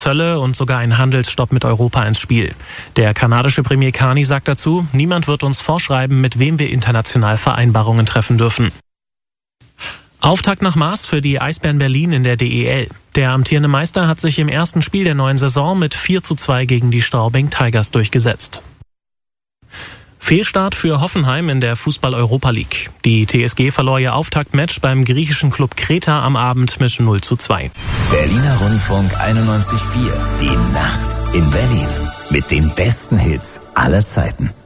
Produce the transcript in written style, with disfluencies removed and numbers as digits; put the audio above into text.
Zölle und sogar ein Handelsstopp mit Europa ins Spiel. Der kanadische Premier Carney sagt dazu, niemand wird uns vorschreiben, mit wem wir international Vereinbarungen treffen dürfen. Auftakt nach Maß für die Eisbären Berlin in der DEL. Der amtierende Meister hat sich im ersten Spiel der neuen Saison mit 4:2 gegen die Straubing Tigers durchgesetzt. Fehlstart für Hoffenheim in der Fußball-Europa League. Die TSG verlor ihr Auftaktmatch beim griechischen Klub Kreta am Abend mit 0:2. Berliner Rundfunk 91,4. Die Nacht in Berlin. Mit den besten Hits aller Zeiten.